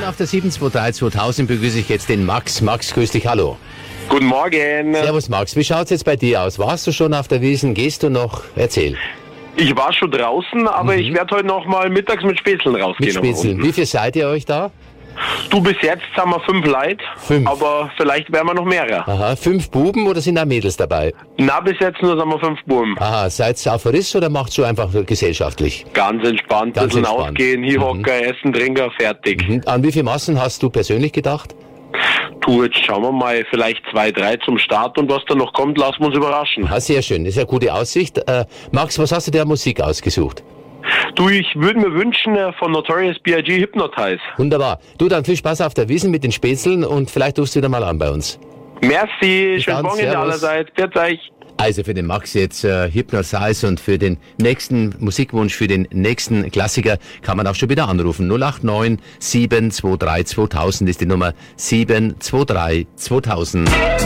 auf der 723-2000 begrüße ich jetzt den Max. Max, grüß dich, hallo. Guten Morgen. Servus Max, wie schaut's jetzt bei dir aus? Warst du schon auf der Wiesn? Gehst du noch? Erzähl. Ich war schon draußen, aber ich werde heute noch mal mittags mit Spätzeln rausgehen. Mit Spätzeln. Wie viel seid ihr euch da? Du, bis jetzt haben wir 5 Leute, 5. aber vielleicht werden wir noch mehrere. Aha, 5 Buben oder sind da Mädels dabei? Na, bis jetzt nur sind wir 5 Buben. Aha, seid ihr auf Riss oder macht's so einfach gesellschaftlich? Ganz entspannt, Ganz bisschen entspannt. ausgehen, hier hocken, essen, trinken, fertig. An wie viele Massen hast du persönlich gedacht? Du, jetzt schauen wir mal, vielleicht 2, 3 zum Start und was da noch kommt, lassen wir uns überraschen. Ah, sehr schön, das ist ja gute Aussicht. Max, was hast du dir an Musik ausgesucht? Du, ich würde mir wünschen von Notorious B.I.G. Hypnotize. Wunderbar. Du, dann viel Spaß auf der Wiesn mit den Spätzeln und vielleicht rufst du wieder mal an bei uns. Merci, schönen dann, Wochenende servus. allerseits. Pfiat euch. Also für den Max jetzt Hypnotize und für den nächsten Musikwunsch, für den nächsten Klassiker kann man auch schon wieder anrufen. 089 723 2000 ist die Nummer 723 2000.